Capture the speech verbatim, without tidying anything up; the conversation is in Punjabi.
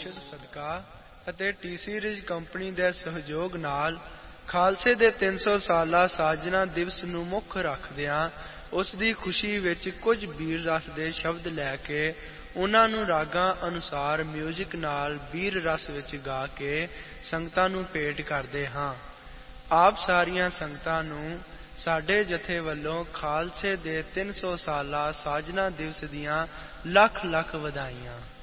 ਬਖਸ਼ਿਸ਼ ਸਦਕਾ ਅਤੇ ਟੀ ਸੀਰੀਜ਼ ਕੰਪਨੀ ਦੇ ਸਹਿਯੋਗ ਨਾਲ ਖਾਲਸੇ ਦੇ ਤਿੰਨ ਸੌ ਸਾਲਾ ਸਾਜਨਾ ਦਿਵਸ ਨੂੰ ਮੁੱਖ ਰੱਖਦਿਆਂ ਉਸ ਦੀ ਖੁਸ਼ੀ ਵਿੱਚ ਕੁਝ ਬੀਰ ਰਸ ਦੇ ਸ਼ਬਦ ਲੈ ਕੇ ਉਹਨਾਂ ਨੂੰ ਰਾਗਾਂ ਅਨੁਸਾਰ ਮਿਊਜ਼ਿਕ ਨਾਲ ਬੀਰ ਰਸ ਵਿੱਚ ਗਾ ਕੇ ਸੰਗਤਾਂ ਨੂੰ ਭੇਟ ਕਰਦੇ ਹਾਂ। ਆਪ ਸਾਰੀਆਂ ਸੰਗਤਾਂ ਨੂੰ ਸਾਡੇ ਜਥੇ ਵੱਲੋਂ ਖਾਲਸੇ ਦੇ ਤਿੰਨ ਸੌ ਸਾਲਾ ਸਾਜਨਾ ਦਿਵਸ ਦੀਆਂ ਲੱਖ ਲੱਖ ਵਧਾਈਆਂ।